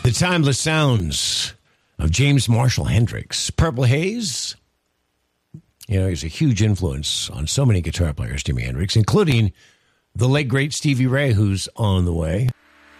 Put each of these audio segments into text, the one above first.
The timeless sounds of James Marshall Hendrix. Purple Haze. You know, he's a huge influence on so many guitar players, Jimi Hendrix, including the late, great Stevie Ray, who's on the way.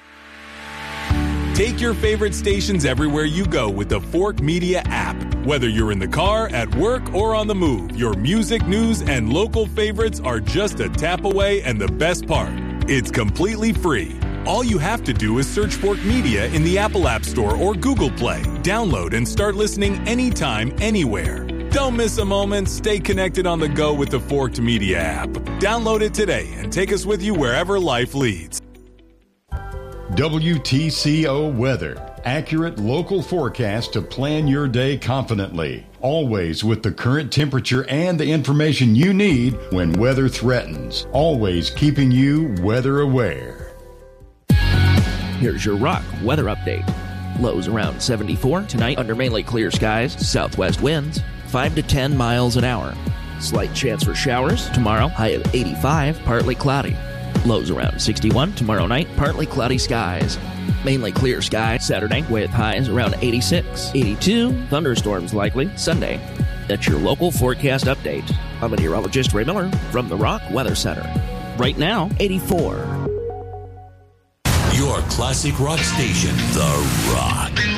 Take your favorite stations everywhere you go with the Fork Media app. Whether you're in the car, at work, or on the move, your music, news, and local favorites are just a tap away, and the best part, it's completely free. All you have to do is search Fork Media in the Apple App Store or Google Play. Download and start listening anytime, anywhere. Don't miss a moment. Stay connected on the go with the Forked Media app. Download it today and take us with you wherever life leads. WTCO Weather. Accurate local forecast to plan your day confidently. Always with the current temperature and the information you need when weather threatens. Always keeping you weather aware. Here's your Rock weather update. Lows around 74 tonight under mainly clear skies. Southwest winds 5 to 10 miles an hour. Slight chance for showers tomorrow. High of 85, partly cloudy. Lows around 61 tomorrow night. Partly cloudy skies. Mainly clear skies Saturday with highs around 86, 82. Thunderstorms likely Sunday. That's your local forecast update. I'm meteorologist Ray Miller from the Rock Weather Center. Right now, 84. Your classic rock station, The Rock.